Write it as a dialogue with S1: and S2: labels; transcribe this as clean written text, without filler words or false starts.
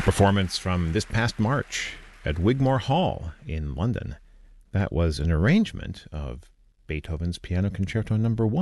S1: performance from this past March at Wigmore Hall in London. That was an arrangement of Beethoven's Piano Concerto No. 1.